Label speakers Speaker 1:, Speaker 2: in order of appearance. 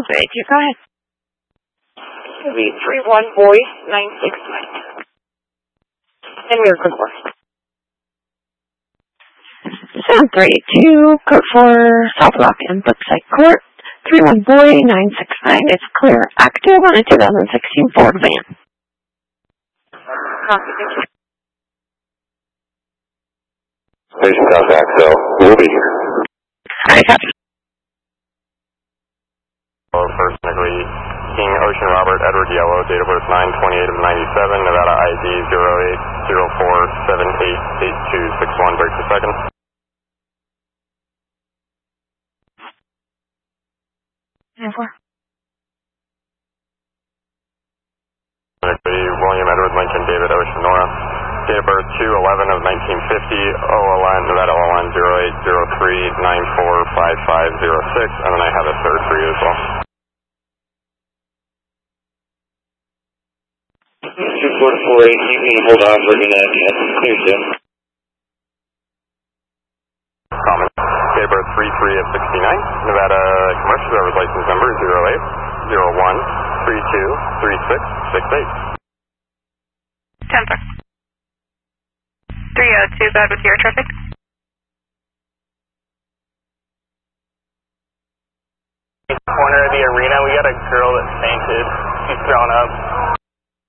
Speaker 1: Great, you go ahead. It'll be 3-1 boy, 969. And we are code 4. Sound 3-2, code 4, South Rock and Brookside Court. 3-1 boy, 969. It's clear. Active on a 2016 Ford van. Copy, thank you.
Speaker 2: Station contact, so we'll be here.
Speaker 1: I copy.
Speaker 2: First Nicolay King Ocean Robert Edward Yellow, date of birth 9/28 of 97, Nevada ID 0804788261, break per second. Nicolay William Edward Lincoln David Ocean Nora, date of birth 2/11 of 1950, OLN Nevada OLN 0803945506, and then I have a third for you as well. 2448, you can hold on, we're going to get clear soon. Common. Date of birth 3/3 of 69, Nevada Commercial Driver's License Number 0801323668.
Speaker 3: 10 sir. 302, bad with your traffic.
Speaker 2: Corner of the arena, we got a girl that's fainted. She's thrown up.